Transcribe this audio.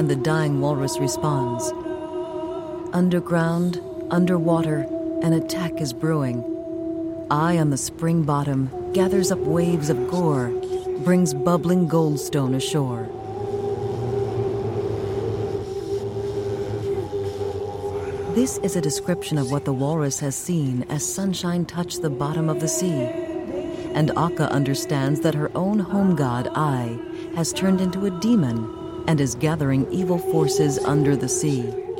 and the dying walrus responds. Underground, underwater, an attack is brewing. Eye on the spring bottom gathers up waves of gore, brings bubbling goldstone ashore. This is a description of what the walrus has seen as sunshine touched the bottom of the sea. And Akka understands that her own home god, Ai, has turned into a demon and is gathering evil forces under the sea.